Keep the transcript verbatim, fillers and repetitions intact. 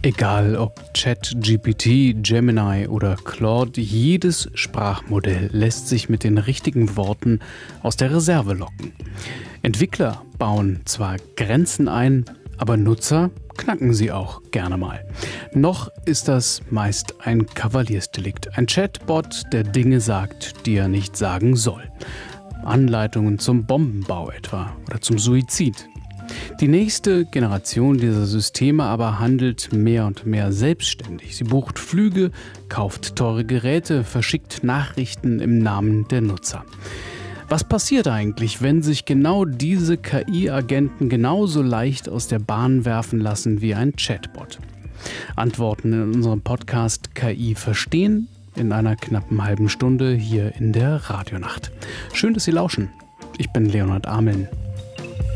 Egal ob ChatGPT, Gemini oder Claude, jedes Sprachmodell lässt sich mit den richtigen Worten aus der Reserve locken. Entwickler bauen zwar Grenzen ein, aber Nutzer knacken sie auch gerne mal. Noch ist das meist ein Kavaliersdelikt, ein Chatbot, der Dinge sagt, die er nicht sagen soll. Anleitungen zum Bombenbau etwa oder zum Suizid. Die nächste Generation dieser Systeme aber handelt mehr und mehr selbstständig. Sie bucht Flüge, kauft teure Geräte, verschickt Nachrichten im Namen der Nutzer. Was passiert eigentlich, wenn sich genau diese K I-Agenten genauso leicht aus der Bahn werfen lassen wie ein Chatbot? Antworten in unserem Podcast K I verstehen in einer knappen halben Stunde hier in der Radionacht. Schön, dass Sie lauschen. Ich bin Leonhard Ameln.